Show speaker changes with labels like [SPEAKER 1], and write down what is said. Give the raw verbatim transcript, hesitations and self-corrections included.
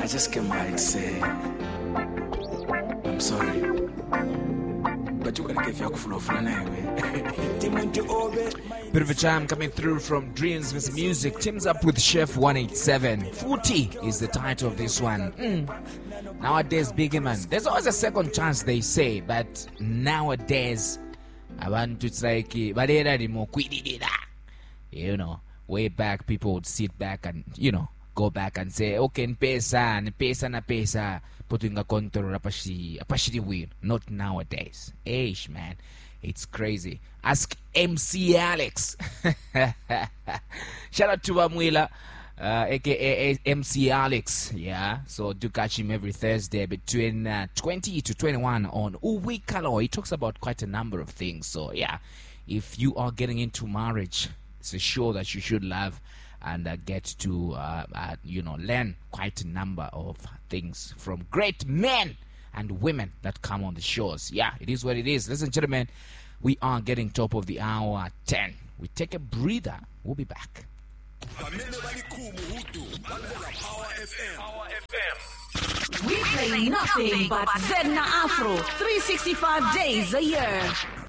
[SPEAKER 1] I just came by to say I'm sorry, but you gotta give your flow for anyway.
[SPEAKER 2] Bit of a jam coming through from Dreams with Music. Teams up with Chef one eighty-seven. forty is the title of this one. Mm. Nowadays, biggie man, there's always a second chance, they say, but nowadays, I want to like, you know, way back, people would sit back and, you know, go back and say, okay, pesa, pesa na pesa, putting a control apashi, apashi win. Not nowadays. Eish, man. It's crazy. Ask M C Alex. Shout out to Amwila, uh, aka M C Alex. Yeah, so do catch him every Thursday between uh, twenty to twenty-one on Uwi Kalo. He talks about quite a number of things. So yeah, if you are getting into marriage, it's a show that you should love and uh, get to uh, uh, you know, learn quite a number of things from great men and women that come on the shows. Yeah, it is what it is. Ladies and gentlemen, we are getting top of the hour ten. We take a breather. We'll be back.
[SPEAKER 3] We play nothing but Zedna Afro three sixty-five days a year.